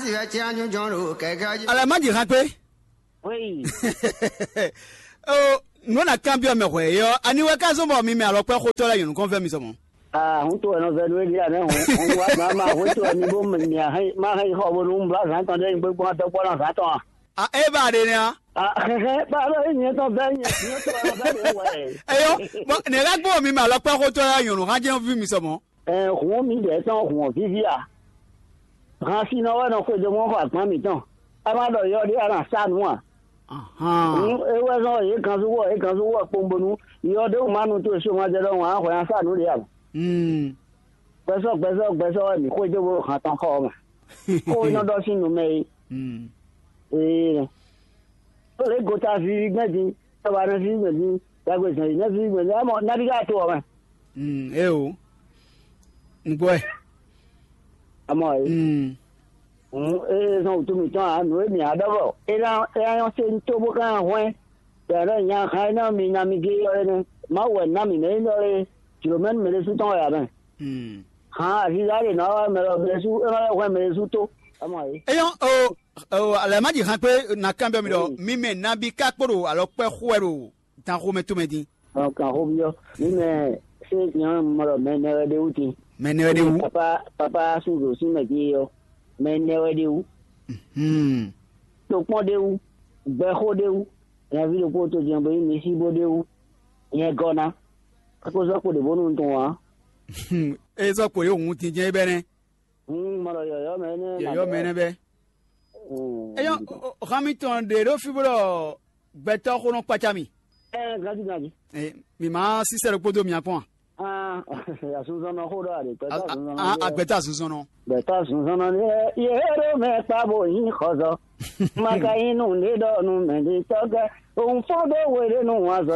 Alamaji Hape? Oui. Oh, non, à Cambio, mais oui, anyway, Kazomo, me alors, pas hotel, you confirm me some. Ah, on tourne en vélo, il y a un ma route, un niveau, ma robe, j'entendais un peu pour te voir en attendant. Ah, Eva, Denia. Ah, pas là, il y a ton bain, ne la bo mi ma la pa ko to ya yun ha je vu mi so mo rond mi de ton rond vivia racine wa no ko de mo fa pan mi ton ama do yo di ara sa nu a e wa so e kan so wo pombonu yo de o manu to so ma je do wa ho ya sa nu de ya peso mi ko je wo ha tan ko ma ko no do sinu me le gota vi ngadi tabana vi ngadi That never when I'm not got to boy. Am I? No, to me, I'm really a double. I don't say to book on when there are young high nami Namigi, Mawa Nami, to remember Mesuto. Ha, he's already now. I'm when Mesuto. Am I? Alamaji Hape, Nakamba, Mime Nabi Kakoro, Alope Huero. Tant que tu me dis. Ah, quand Robio, mais c'est bien, mais never do it. Mais never do. Papa, Sugo, Simadio, mais never do. Donc, moi, de Beho de la ville de Porto Jambo, Messi Bodeu, Yagona, à cause de bon ton. Et ça, pour you, tu dis bien. Yo, menebe. Et Hamilton de Rofibro, better on Pachami. Gadi. Mi ma si c'est le podo mi apon. Ah, ya Susan hoda de Agbeta Susan. Beta Susan yero me pabo yin khozo. Maka inu le do nu me de toga. Un fodo we no wazo.